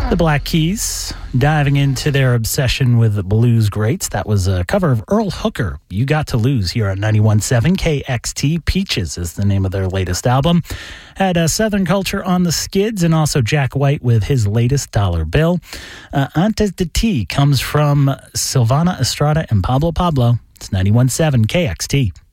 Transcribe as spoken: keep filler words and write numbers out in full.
The Black Keys, diving into their obsession with blues greats. That was a cover of Earl Hooker, You Got to Lose, here on ninety-one point seven K X T. Peaches is the name of their latest album. Had uh, Southern Culture on the skids, and also Jack White with his latest Dollar Bill. Uh, Antes de Ti comes from Silvana Estrada and Pablo Pablo. It's ninety-one point seven K X T.